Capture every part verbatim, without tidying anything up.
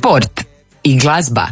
sport i glazba.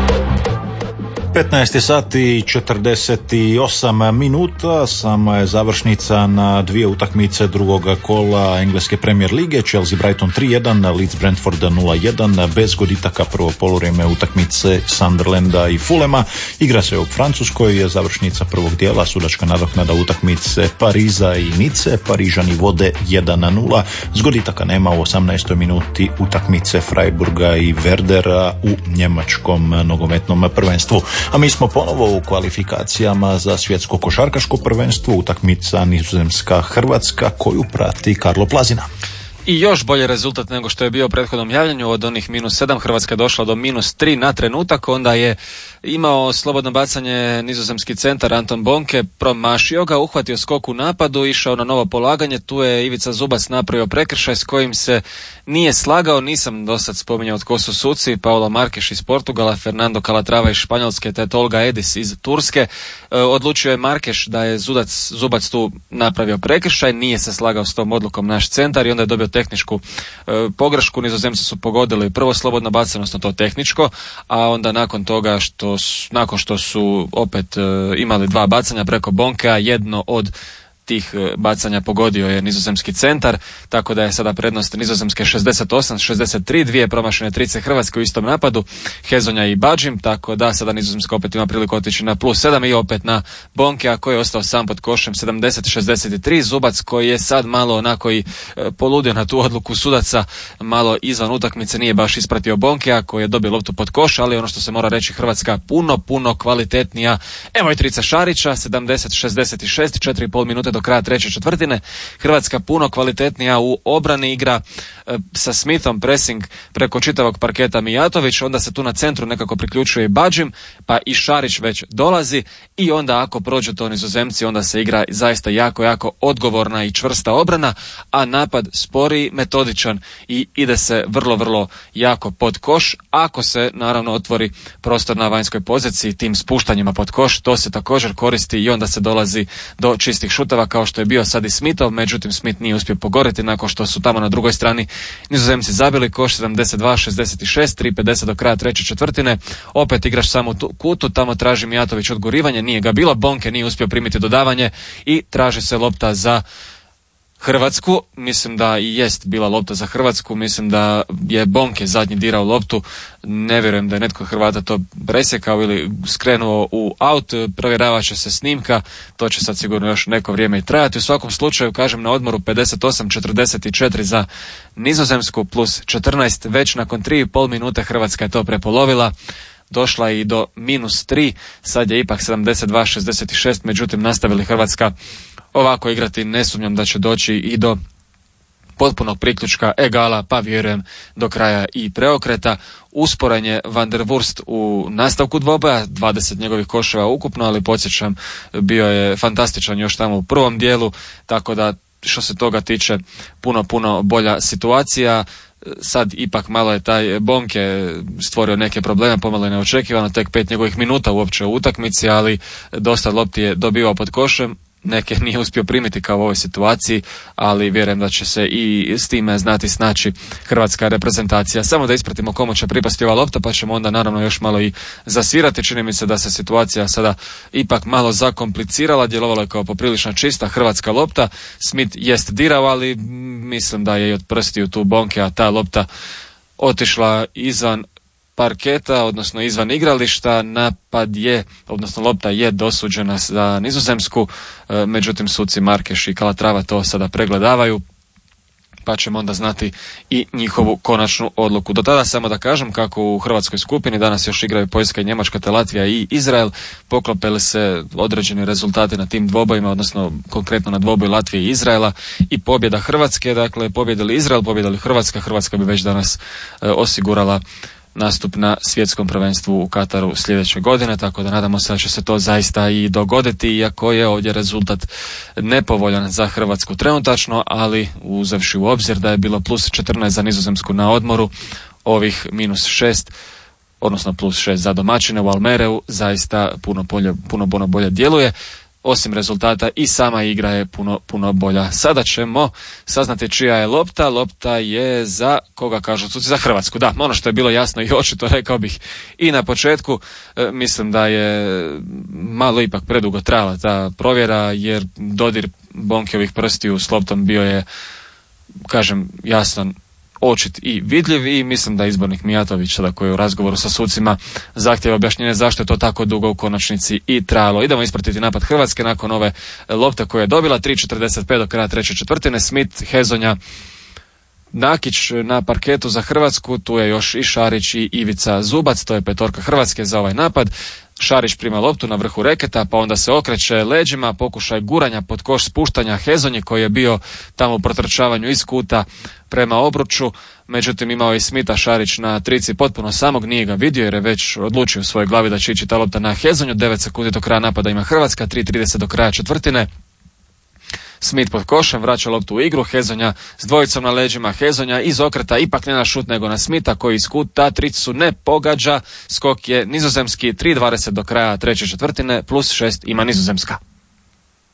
petnaest sati i četrdeset osam minuta, sama je završnica na dvije utakmice drugog kola engleske Premier lige. Chelsea Brighton tri jedan, Leeds Brentford nula jedan, bez goditaka prvo poluvrijeme utakmice Sunderlanda i Fulema. Igra se u Francuskoj, je završnica prvog dijela, sudačka nadoknada utakmice Pariza i Nice. Parižani vode jedan nula, s goditaka nema u osamnaestoj minuti utakmice Freiburga i Werdera u njemačkom nogometnom prvenstvu. A mi smo ponovo u kvalifikacijama za svjetsko košarkaško prvenstvo, utakmica Nizozemska-Hrvatska koju prati Karlo Plazina. I još bolji rezultat nego što je bio u prethodnom javljanju. Od onih minus sedam Hrvatska je došla do minus tri na trenutak, onda je imao slobodno bacanje nizozemski centar Anton Bonke, promašio ga, uhvatio skok u napadu, išao na novo polaganje, tu je Ivica Zubac napravio prekršaj s kojim se nije slagao. Nisam do sad spominjao tko su suci: Paulo Markeš iz Portugala, Fernando Calatrava iz Španjolske te Tolga Edis iz Turske. E, odlučio je Markeš da je Zubac, Zubac tu napravio prekršaj, nije se slagao s tom odlukom naš centar i onda je dobio tehničku e, pogrešku. Nizozemci su pogodili prvo slobodno bacanje, odnosno to tehničko, a onda nakon toga što su, nakon što su opet e, imali dva bacanja preko Bonkea, jedno od tih bacanja pogodio je nizozemski centar, tako da je sada prednost nizozemske šezdeset osam šezdeset tri, dvije promašene trice Hrvatske u istom napadu, Hezonja i Badžim, tako da sada nizozemska opet ima priliku otići na plus sedam i opet na Bonkea koji je ostao sam pod košem sedamdeset šezdeset tri. Zubac koji je sad malo onako i e, poludio na tu odluku sudaca, malo izvan utakmice, nije baš ispratio Bonkea koji je dobio loptu pod koš, ali ono što se mora reći, Hrvatska puno, puno kvalitetnija. Evo i trica Šarića, sedamdeset šezdeset šest, četiri i pol minute do kraja treće četvrtine. Hrvatska puno kvalitetnija u obrani, igra e, sa Smithom pressing preko čitavog parketa Mijatović, onda se tu na centru nekako priključuje i Badžim, pa i Šarić već dolazi i onda ako prođu to nizozemci, onda se igra zaista jako, jako odgovorna i čvrsta obrana, a napad sporiji, metodičan i ide se vrlo, vrlo jako pod koš. Ako se naravno otvori prostor na vanjskoj poziciji tim spuštanjima pod koš, to se također koristi i onda se dolazi do čistih šuteva kao što je bio sad i Smithov, međutim Smith nije uspio pogoriti nakon što su tamo na drugoj strani nizozemci zabili koš sedamdeset dva šezdeset šest, tri pedeset do kraja treće četvrtine. Opet igraš samo tu kutu, tamo traži Mijatović odgurivanje, nije ga bilo, Bonke nije uspio primiti dodavanje i traži se lopta za Hrvatsku. Mislim da i jest bila lopta za Hrvatsku, mislim da je Bonke zadnji dirao loptu, ne vjerujem da je netko od Hrvata to presjekao ili skrenuo u aut, provjeravat će se snimka, to će sad sigurno još neko vrijeme i trajati. U svakom slučaju, kažem, na odmoru pedeset osam četrdeset četiri za Nizozemsku plus četrnaest, već nakon tri i pol minute Hrvatska je to prepolovila, došla i do minus tri, sad je ipak sedamdeset dva šezdeset šest, međutim nastavili Hrvatska ovako igrati, ne sumnjam da će doći i do potpunog priključka egala, pa vjerujem do kraja i preokreta. Usporen je Van der Wurst u nastavku dvoboja, dvadeset njegovih koševa ukupno, ali podsjećam, bio je fantastičan još tamo u prvom dijelu, tako da što se toga tiče puno, puno bolja situacija. Sad ipak malo je taj Bonke stvorio neke probleme, pomalo je neočekivano, tek pet njegovih minuta uopće u utakmici, ali dosta lopti je dobivao pod košem, neke nije uspio primiti kao u ovoj situaciji, ali vjerujem da će se i s time znati snaći hrvatska reprezentacija. Samo da ispratimo komu će pripasti ova lopta, pa ćemo onda naravno još malo i zasvirati. Čini mi se da se situacija sada ipak malo zakomplicirala, djelovala je kao poprilično čista hrvatska lopta. Smith jest dirao, ali mislim da je i od prstiju tu Bonke, a ta lopta otišla izvan parketa, odnosno izvan igrališta. Napad je, odnosno lopta je dosuđena za Nizozemsku, e, međutim suci Markeš i Calatrava to sada pregledavaju, pa ćemo onda znati i njihovu konačnu odluku. Do tada samo da kažem kako u hrvatskoj skupini danas još igraju Poljska i Njemačka te Latvija i Izrael. Poklopili se određeni rezultati na tim dvobojima, odnosno konkretno na dvoboj Latvije i Izraela i pobjeda Hrvatske, dakle pobjedili Izrael, pobjedili Hrvatska, Hrvatska bi već danas e, osigurala nastup na svjetskom prvenstvu u Kataru sljedeće godine, tako da nadamo se da će se to zaista i dogoditi, iako je ovdje rezultat nepovoljan za Hrvatsku trenutačno, ali uzevši u obzir da je bilo plus četrnaest za Nizozemsku na odmoru, ovih minus šest, odnosno plus šest za domaćine u Almereu, zaista puno bolje, puno, puno bolje djeluje. osim rezultata i sama igra je puno, puno bolja. Sada ćemo saznati čija je lopta. Lopta je za, koga kažu suci, za Hrvatsku. Da, ono što je bilo jasno i očito, rekao bih i na početku, e, mislim da je malo ipak predugo trajala ta provjera, jer dodir Bonkijevih prstiju s loptom bio je, kažem, jasan, očit i vidljiv, i mislim da izbornik Mijatović, sada koji je u razgovoru sa sucima, zahtjeva objašnjenje zašto je to tako dugo u konačnici i trajalo. Idemo ispratiti napad Hrvatske nakon ove lopte koje je dobila. tri četrdeset pet do kraja treće četvrtine. Smith, Hezonja, Nakić na parketu za Hrvatsku, tu je još i Šarić i Ivica Zubac, to je petorka Hrvatske za ovaj napad. Šarić prima loptu na vrhu reketa, pa onda se okreće leđima, pokušaj guranja pod koš, spuštanja Hezonje koji je bio tamo u protrčavanju iz kuta prema obruču, međutim imao je i Smitha Šarić na trici potpuno samog, nije ga vidio jer je već odlučio u svojoj glavi da će ići ta lopta na Hezonju. devet sekundi do kraja napada ima Hrvatska, tri trideset do kraja četvrtine. Smith pod košem, vraća loptu u igru, Hezonja s dvojicom na leđima, Hezonja iz okreta, ipak ne na šut nego na Smitha koji iz kuta tricu ne pogađa. Skok je nizozemski, tri dvadeset do kraja treće četvrtine, plus šest ima Nizozemska.